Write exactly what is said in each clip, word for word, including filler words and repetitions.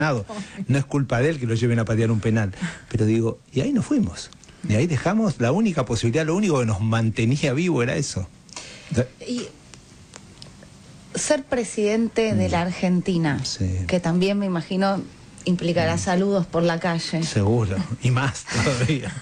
No es culpa de él que lo lleven a patear un penal. Pero digo, y ahí nos fuimos. Y ahí dejamos la única posibilidad, lo único que nos mantenía vivo era eso. Y ser presidente de la Argentina, sí, que también me imagino implicará mm. saludos por la calle. Seguro, y más todavía.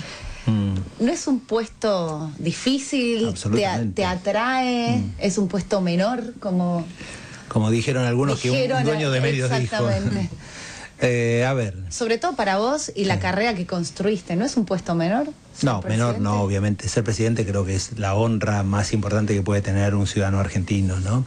mm. ¿No es un puesto difícil? ¿Te, te atrae? Mm. ¿Es un puesto menor? Como, como dijeron algunos dijeron, que un dueño de medios exactamente. dijo. Eh, a ver. Sobre todo para vos y la sí. carrera que construiste, ¿no es un puesto menor? No, menor no, obviamente. Ser presidente creo que es la honra más importante que puede tener un ciudadano argentino, ¿no?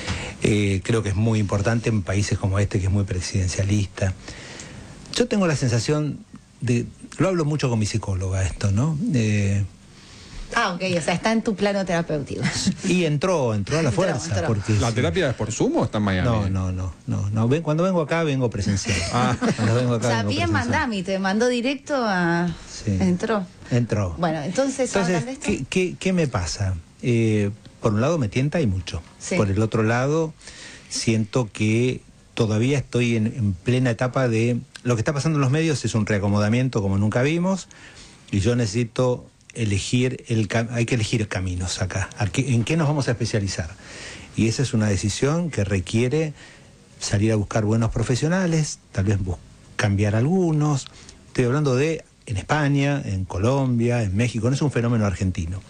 Eh, creo que es muy importante en países como este, que es muy presidencialista. Yo tengo la sensación de... Lo hablo mucho con mi psicóloga esto, ¿no? Eh, Ah, ok, o sea, está en tu plano terapéutico. Y entró, entró a la fuerza. Entró, entró. Porque ¿La terapia es por Zoom o está en Miami? No, no, no, no, no. Ven, cuando vengo acá vengo presencial. Ah. Cuando vengo acá, o sea, bien Mandami, te mandó directo a... Sí. Entró. Entró. Bueno, entonces, entonces de esto? ¿qué, qué, ¿qué me pasa? Eh, por un lado me tienta y mucho. Sí. Por el otro lado, siento que todavía estoy en, en plena etapa de... Lo que está pasando en los medios es un reacomodamiento como nunca vimos, y yo necesito... elegir el hay que elegir caminos acá, en qué nos vamos a especializar, y esa es una decisión que requiere salir a buscar buenos profesionales, tal vez cambiar algunos. Estoy hablando de en España, en Colombia, en México, no es un fenómeno argentino,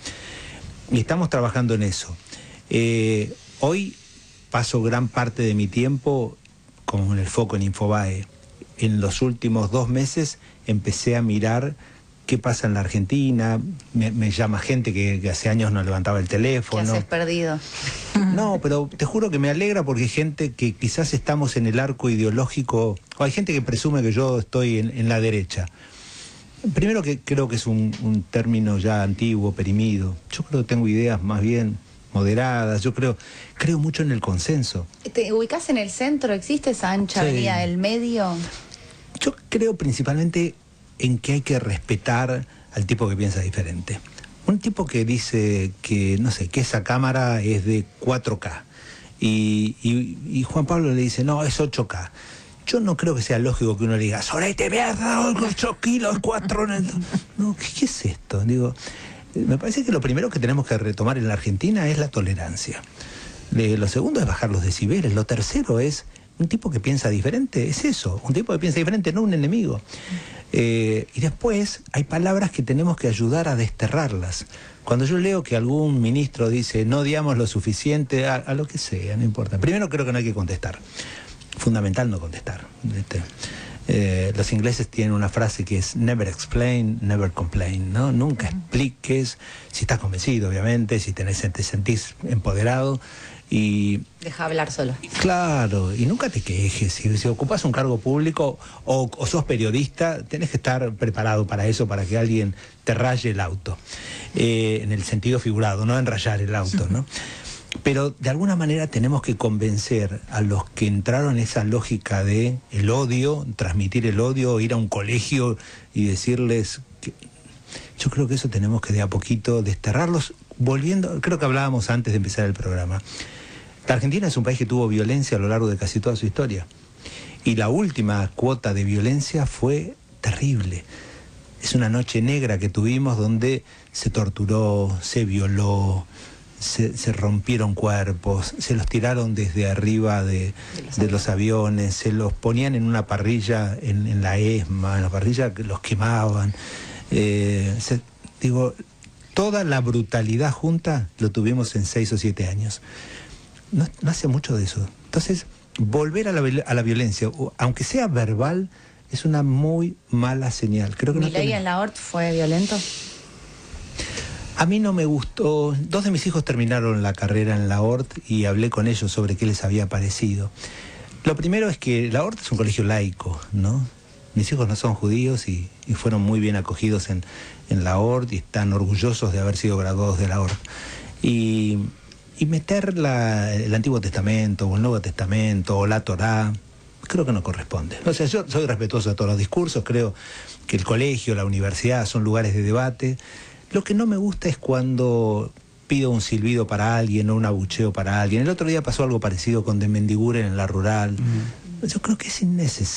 y estamos trabajando en eso. Eh, hoy paso gran parte de mi tiempo como en el foco en Infobae. En los últimos dos meses empecé a mirar qué pasa en la Argentina, me, me llama gente que, que hace años no levantaba el teléfono. ¿Qué haces perdido? No, pero te juro que me alegra porque hay gente que quizás estamos en el arco ideológico, o hay gente que presume que yo estoy en, en la derecha. Primero que creo que es un, un término ya antiguo, perimido. Yo creo que tengo ideas más bien moderadas, yo creo, creo mucho en el consenso. ¿Te ubicás en el centro? ¿Existe esa ancha sí. avenida del medio? Yo creo principalmente en que hay que respetar al tipo que piensa diferente. Un tipo que dice que, no sé, que esa cámara es de cuatro K y, y, y Juan Pablo le dice, no, es ocho K. Yo no creo que sea lógico que uno le diga, sorete mierda, ocho kilos, cuatro... No, ¿qué, ¿qué es esto? Digo, me parece que lo primero que tenemos que retomar en la Argentina es la tolerancia. Lo segundo es bajar los decibeles. Lo tercero es un tipo que piensa diferente, es eso, un tipo que piensa diferente, no un enemigo. Eh, y después hay palabras que tenemos que ayudar a desterrarlas. Cuando yo leo que algún ministro dice no odiamos lo suficiente, a, a lo que sea, no importa. Primero creo que no hay que contestar. Fundamental no contestar. Este, eh, los ingleses tienen una frase que es never explain, never complain, ¿no? Nunca expliques, si estás convencido, obviamente, si tenés, te sentís empoderado. Y deja hablar solo. Claro, y nunca te quejes. Si, si ocupas un cargo público o, o sos periodista, tenés que estar preparado para eso, para que alguien te raye el auto. Eh, en el sentido figurado, no en rayar el auto, ¿no? Pero de alguna manera tenemos que convencer a los que entraron en esa lógica de el odio, transmitir el odio, ir a un colegio y decirles que... Yo creo que eso tenemos que de a poquito desterrarlos, volviendo, creo que hablábamos antes de empezar el programa. La Argentina es un país que tuvo violencia a lo largo de casi toda su historia. Y la última cuota de violencia fue terrible. Es una noche negra que tuvimos donde se torturó, se violó, se, se rompieron cuerpos, se los tiraron desde arriba de, de, los, de los aviones, se los ponían en una parrilla, en, en la ESMA, en la parrilla que los quemaban. Eh, se, digo, toda la brutalidad junta lo tuvimos en seis o siete años. No, no hace mucho de eso. Entonces, volver a la, a la violencia, aunque sea verbal, es una muy mala señal. Creo que ¿Milei no en la O R T fue violento? A mí no me gustó. Dos de mis hijos terminaron la carrera en la O R T y hablé con ellos sobre qué les había parecido. Lo primero es que la O R T es un colegio laico, ¿no? Mis hijos no son judíos y, y fueron muy bien acogidos en, en la O R T y están orgullosos de haber sido graduados de la O R T. Y... Y meter la, el Antiguo Testamento o el Nuevo Testamento o la Torá, creo que no corresponde. O sea, yo soy respetuoso de todos los discursos, creo que el colegio, la universidad son lugares de debate. Lo que no me gusta es cuando pido un silbido para alguien o un abucheo para alguien. El otro día pasó algo parecido con de Mendiguren en la rural. Mm. Yo creo que es innecesario.